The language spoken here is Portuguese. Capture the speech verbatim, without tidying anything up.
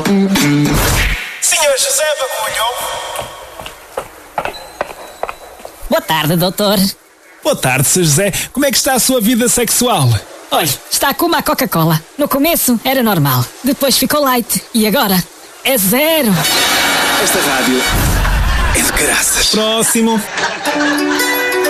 senhor José Bagulho. Boa tarde, doutor. Boa tarde, senhor José. Como é que está a sua vida sexual? Olha, está como a Coca-Cola. No começo era normal, depois ficou light e agora é zero. Esta rádio é de graças. Próximo.